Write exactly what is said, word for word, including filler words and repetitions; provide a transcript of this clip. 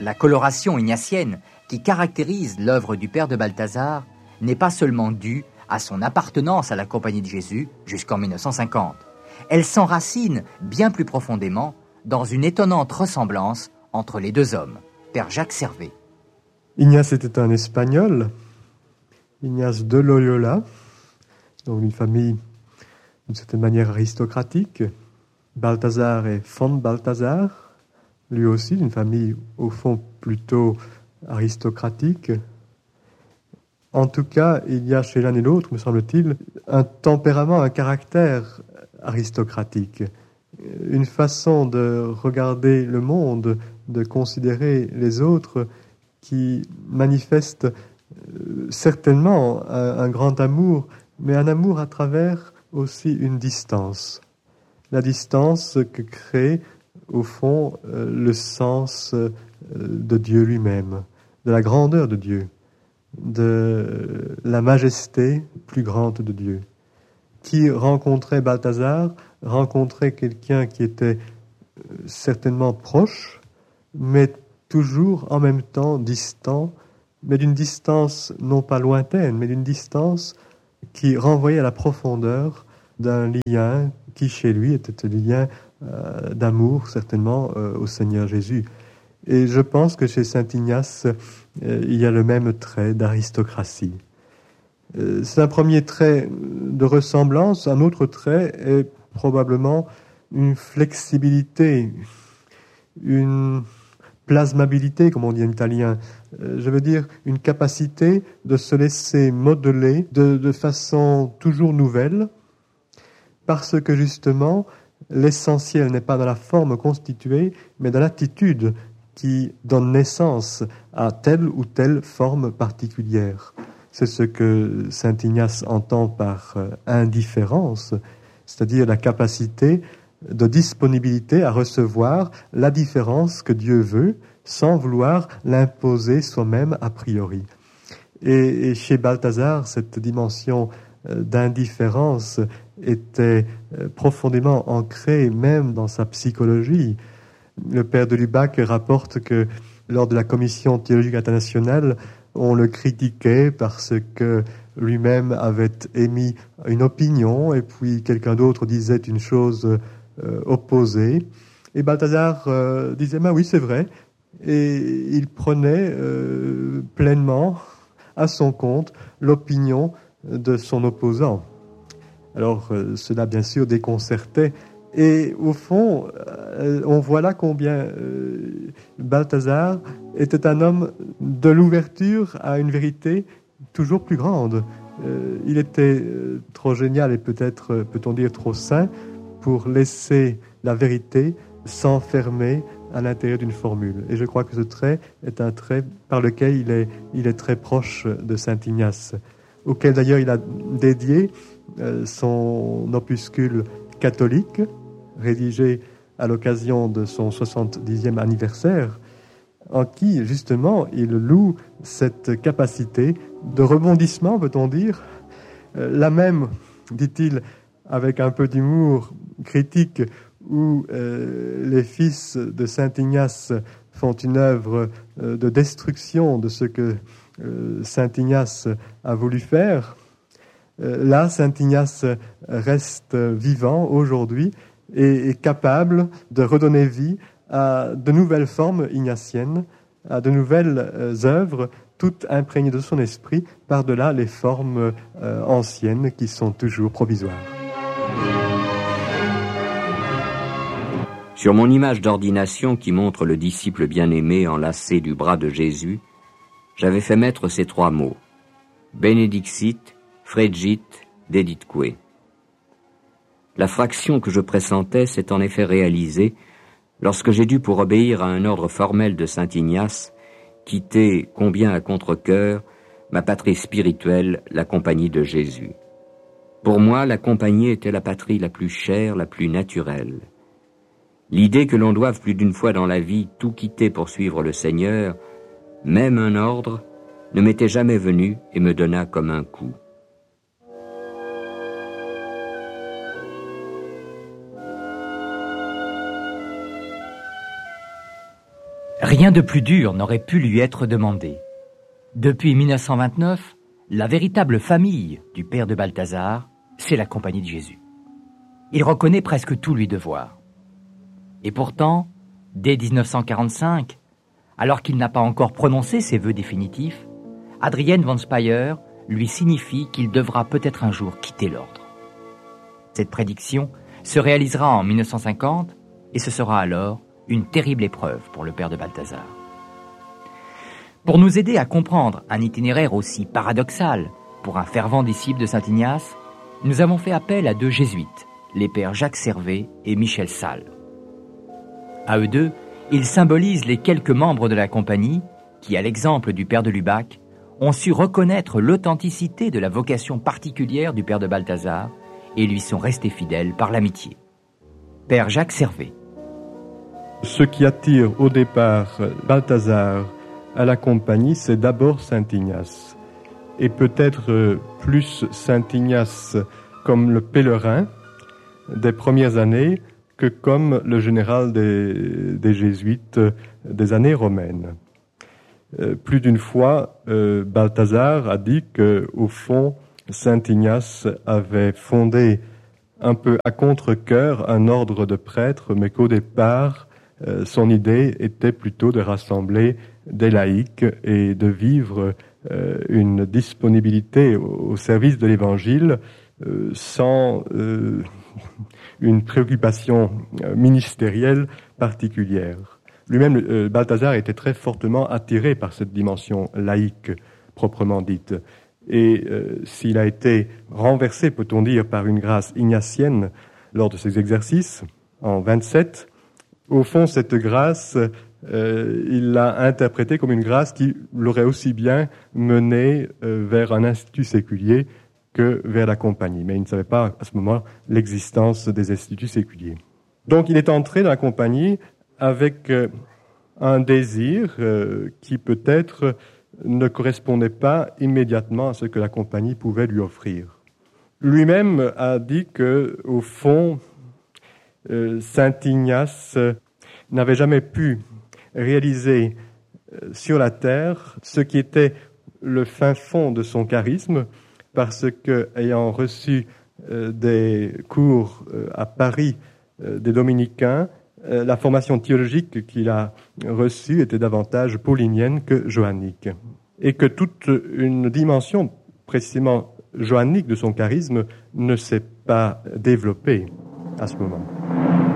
La coloration ignatienne qui caractérise l'œuvre du père de Balthazar n'est pas seulement due à son appartenance à la Compagnie de Jésus jusqu'en mille neuf cent cinquante. Elle s'enracine bien plus profondément dans une étonnante ressemblance entre les deux hommes, père Jacques Servet. Ignace était un Espagnol, Ignace de Loyola, donc une famille d'une certaine manière aristocratique. Balthazar est von Balthazar, lui aussi d'une famille au fond plutôt aristocratique. En tout cas, il y a chez l'un et l'autre, me semble-t-il, un tempérament, un caractère aristocratique, une façon de regarder le monde, de considérer les autres qui manifeste certainement un, un grand amour, mais un amour à travers aussi une distance. La distance que crée, au fond, euh, le sens euh, de Dieu lui-même, de la grandeur de Dieu, de la majesté plus grande de Dieu. Qui rencontrait Balthazar, rencontrait quelqu'un qui était euh, certainement proche, mais toujours en même temps distant, mais d'une distance non pas lointaine, mais d'une distance qui renvoyait à la profondeur d'un lien qui chez lui était un lien euh, d'amour certainement euh, au Seigneur Jésus. Et je pense que chez saint Ignace, euh, il y a le même trait d'aristocratie. Euh, c'est un premier trait de ressemblance. Un autre trait est probablement une flexibilité, une plasmabilité, comme on dit en italien. Euh, je veux dire une capacité de se laisser modeler de, de façon toujours nouvelle, parce que justement, l'essentiel n'est pas dans la forme constituée, mais dans l'attitude qui donne naissance à telle ou telle forme particulière. C'est ce que saint Ignace entend par euh, indifférence, c'est-à-dire la capacité de disponibilité à recevoir la différence que Dieu veut, sans vouloir l'imposer soi-même a priori. Et, et chez Balthazar, cette dimension euh, d'indifférence était euh, profondément ancrée même dans sa psychologie. Le père de Lubac rapporte que lors de la commission théologique internationale, on le critiquait parce que lui-même avait émis une opinion et puis quelqu'un d'autre disait une chose euh, opposée. Et Balthazar euh, disait « Ben oui, c'est vrai ». Et il prenait euh, pleinement à son compte l'opinion de son opposant. Alors euh, cela bien sûr déconcertait. Et au fond, euh, on voit là combien euh, Balthazar était un homme de l'ouverture à une vérité toujours plus grande. Euh, il était euh, trop génial et peut-être, euh, peut-on dire, trop saint pour laisser la vérité s'enfermer à l'intérieur d'une formule. Et je crois que ce trait est un trait par lequel il est, il est très proche de saint Ignace, auquel d'ailleurs il a dédié euh, son opuscule catholique, rédigé à l'occasion de son soixante-dixième anniversaire, en qui, justement, il loue cette capacité de rebondissement, peut-on dire, euh, la même, dit-il, avec un peu d'humour critique, où euh, les fils de saint Ignace font une œuvre euh, de destruction de ce que euh, saint Ignace a voulu faire. Euh, là, saint Ignace reste vivant aujourd'hui et est capable de redonner vie à de nouvelles formes ignatiennes, à de nouvelles euh, œuvres, toutes imprégnées de son esprit, par-delà les formes euh, anciennes qui sont toujours provisoires. Sur mon image d'ordination qui montre le disciple bien-aimé enlacé du bras de Jésus, j'avais fait mettre ces trois mots, Benedixit, Fregit, Deditque. La fraction que je pressentais s'est en effet réalisée lorsque j'ai dû, pour obéir à un ordre formel de saint Ignace, quitter, combien à contre-cœur, ma patrie spirituelle, la compagnie de Jésus. Pour moi, la compagnie était la patrie la plus chère, la plus naturelle. L'idée que l'on doive plus d'une fois dans la vie tout quitter pour suivre le Seigneur, même un ordre, ne m'était jamais venue et me donna comme un coup. Rien de plus dur n'aurait pu lui être demandé. Depuis mille neuf cent vingt-neuf, la véritable famille du père de Balthazar, c'est la Compagnie de Jésus. Il reconnaît presque tous lui devoir. Et pourtant, dès dix-neuf cent quarante-cinq, alors qu'il n'a pas encore prononcé ses vœux définitifs, Adrien van Speyer lui signifie qu'il devra peut-être un jour quitter l'ordre. Cette prédiction se réalisera en mille neuf cent cinquante et ce sera alors une terrible épreuve pour le père de Balthazar. Pour nous aider à comprendre un itinéraire aussi paradoxal pour un fervent disciple de saint Ignace, nous avons fait appel à deux jésuites, les pères Jacques Servet et Michel Salles. À eux deux, ils symbolisent les quelques membres de la compagnie qui, à l'exemple du père de Lubac, ont su reconnaître l'authenticité de la vocation particulière du père de Balthazar et lui sont restés fidèles par l'amitié. Père Jacques Servet. Ce qui attire au départ Balthazar à la compagnie, c'est d'abord saint Ignace. Et peut-être plus saint Ignace comme le pèlerin des premières années que comme le général des, des jésuites des années romaines. Euh, plus d'une fois, euh, Balthazar a dit qu'au fond, saint Ignace avait fondé un peu à contre-cœur un ordre de prêtres, mais qu'au départ, euh, son idée était plutôt de rassembler des laïcs et de vivre euh, une disponibilité au, au service de l'Évangile euh, sans euh, une préoccupation ministérielle particulière. Lui-même, euh, Balthazar était très fortement attiré par cette dimension laïque proprement dite. Et euh, s'il a été renversé, peut-on dire, par une grâce ignatienne lors de ses exercices, en vingt-sept, au fond, cette grâce, euh, il l'a interprétée comme une grâce qui l'aurait aussi bien mené euh, vers un institut séculier que vers la compagnie. Mais il ne savait pas à ce moment l'existence des instituts séculiers. Donc il est entré dans la compagnie avec euh, un désir euh, qui peut-être ne correspondait pas immédiatement à ce que la compagnie pouvait lui offrir. Lui-même a dit que, au fond, euh, saint Ignace n'avait jamais pu réaliser euh, sur la terre ce qui était le fin fond de son charisme, parce que, ayant reçu euh, des cours euh, à Paris euh, des dominicains, euh, la formation théologique qu'il a reçue était davantage paulinienne que johannique. Et que toute une dimension précisément johannique de son charisme ne s'est pas développée à ce moment.